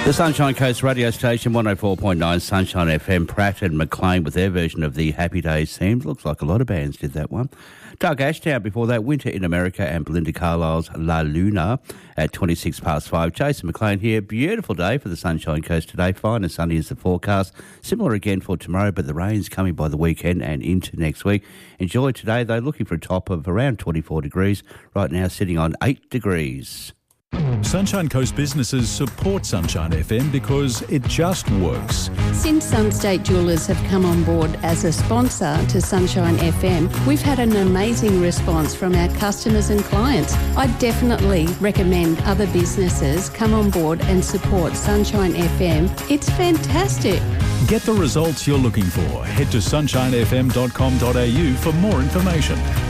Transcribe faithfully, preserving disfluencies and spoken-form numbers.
The Sunshine Coast radio station, one oh four point nine Sunshine F M, Pratt and McLean with their version of the Happy Days theme. Looks like a lot of bands did that one. Doug Ashtown before that, Winter in America, and Belinda Carlisle's La Luna at twenty-six past five. Jason McLean here. Beautiful day for the Sunshine Coast today. Fine and sunny is the forecast. Similar again for tomorrow, but the rain's coming by the weekend and into next week. Enjoy today, though. Looking for a top of around twenty-four degrees. Right now sitting on eight degrees. Sunshine Coast businesses support Sunshine F M because it just works. Since Sunstate Jewellers have come on board as a sponsor to Sunshine F M, we've had an amazing response from our customers and clients. I definitely recommend other businesses come on board and support Sunshine F M. It's fantastic. Get the results you're looking for. Head to sunshine f m dot com dot a u for more information.